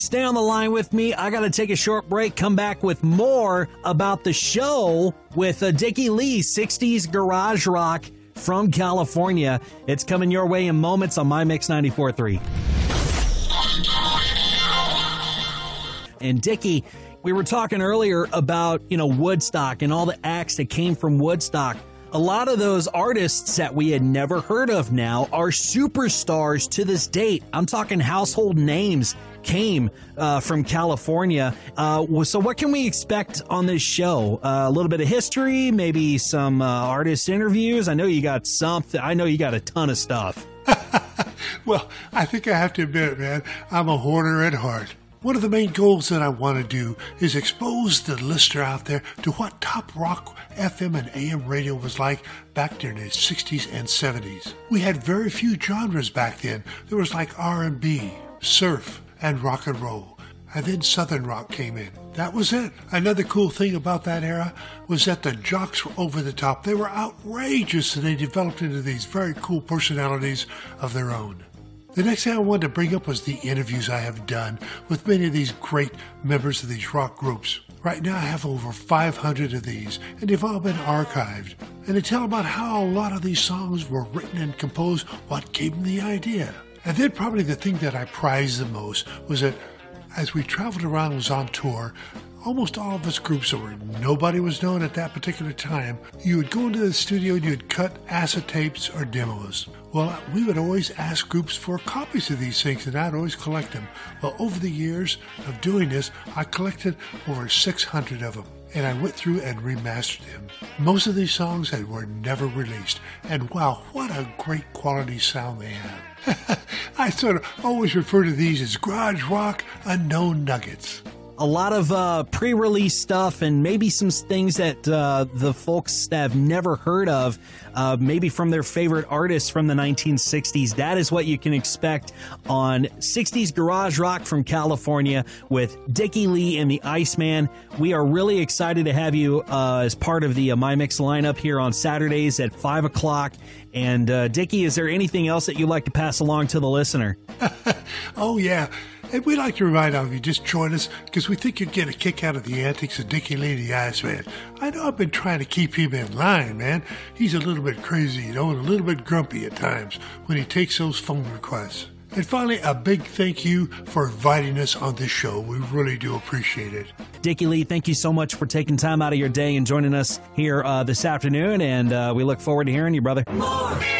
Stay on the line with me. I got to take a short break, come back with more about the show with Dickie Lee, 60s Garage Rock from California. It's coming your way in moments on My Mix 94.3. And Dickie, we were talking earlier about, Woodstock and all the acts that came from Woodstock. A lot of those artists that we had never heard of now are superstars to this date. I'm talking household names came from California. So what can we expect on this show? A little bit of history, maybe some artist interviews. I know you got something. I know you got a ton of stuff. Well, I think I have to admit, man, I'm a hoarder at heart. One of the main goals that I want to do is expose the listener out there to what top rock FM and AM radio was like back during the 60s and 70s. We had very few genres back then. There was like R&B, surf, and rock and roll. And then Southern rock came in. That was it. Another cool thing about that era was that the jocks were over the top. They were outrageous, and they developed into these very cool personalities of their own. The next thing I wanted to bring up was the interviews I have done with many of these great members of these rock groups. Right now I have over 500 of these, and they've all been archived. And they tell about how a lot of these songs were written and composed, what gave them the idea. And then probably the thing that I prized the most was that as we traveled around and was on tour, almost all of us groups where nobody was known at that particular time, you would go into the studio and you would cut acetapes or demos. Well, we would always ask groups for copies of these things, and I'd always collect them. Well, over the years of doing this, I collected over 600 of them, and I went through and remastered them. Most of these songs were never released, and wow, what a great quality sound they have. I sort of always refer to these as garage rock unknown nuggets. A lot of pre-release stuff and maybe some things that the folks have never heard of, maybe from their favorite artists from the 1960s. That is what you can expect on 60s Garage Rock from California with Dickie Lee and the Iceman. We are really excited to have you as part of the My Mix lineup here on Saturdays at 5 o'clock. And Dickie, is there anything else that you'd like to pass along to the listener? Oh, yeah. And we'd like to remind all of you, just join us, because we think you'd get a kick out of the antics of Dickie Lee the Iceman. I know I've been trying to keep him in line, man. He's a little bit crazy, and a little bit grumpy at times when he takes those phone requests. And finally, a big thank you for inviting us on this show. We really do appreciate it. Dickie Lee, thank you so much for taking time out of your day and joining us here this afternoon, and we look forward to hearing you, brother. More.